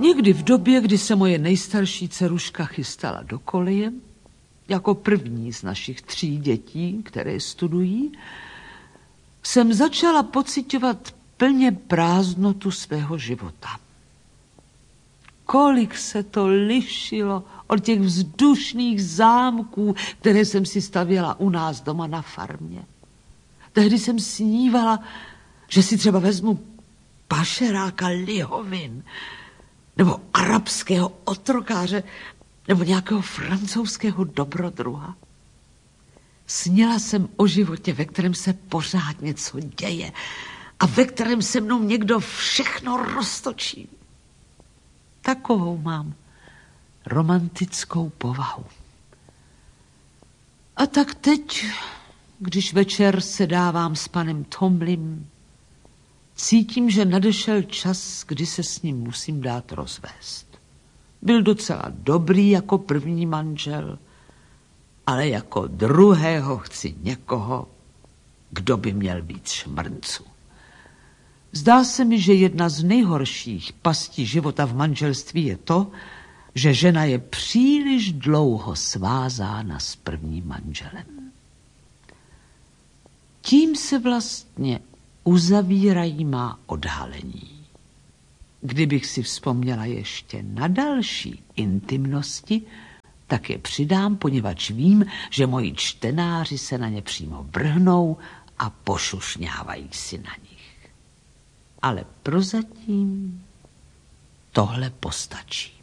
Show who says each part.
Speaker 1: Někdy v době, kdy se moje nejstarší dceruška chystala do koleje, jako první z našich 3 dětí, které studují, jsem začala pociťovat plně prázdnotu svého života. Kolik se to lišilo od těch vzdušných zámků, které jsem si stavěla u nás doma na farmě. Tehdy jsem snívala, že si třeba vezmu pašeráka lihovin, nebo arabského otrokáře, nebo nějakého francouzského dobrodruha. Sněla jsem o životě, ve kterém se pořád něco děje a ve kterém se mnou někdo všechno roztočí. Takovou mám romantickou povahu. A tak teď, když večer sedávám s panem Tomlym, cítím, že nadešel čas, kdy se s ním musím dát rozvést. Byl docela dobrý jako první manžel, ale jako druhého chci někoho, kdo by měl být šmrncu. Zdá se mi, že jedna z nejhorších pastí života v manželství je to, že žena je příliš dlouho svázána s prvním manželem. Tím se vlastně uzavírají má odhalení. Kdybych si vzpomněla ještě na další intimnosti, tak je přidám, poněvadž vím, že moji čtenáři se na ně přímo vrhnou a pošušňávají si na nich. Ale prozatím tohle postačí.